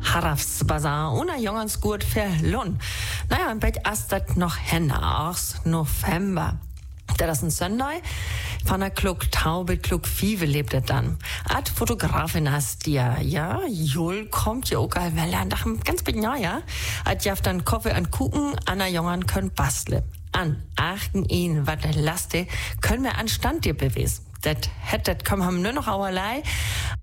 Harafsbazar und ein Jungens gut verloren. Naja, ein Bett erst das noch hinaus November. Das ist ein Sonntag. Von der Klug Taube, Klug Five lebt er dann. Als Fotografin hast dir, ja, Jul kommt ja auch geil, weil er nach einem ganz bisschen Jahr, ja. Als jaft dann Kaffee an Kuchen, an der Jungen können basteln. An achten ihn, was der Laste, können wir an Stand dir bewiesen. Das können wir nur noch auerlei.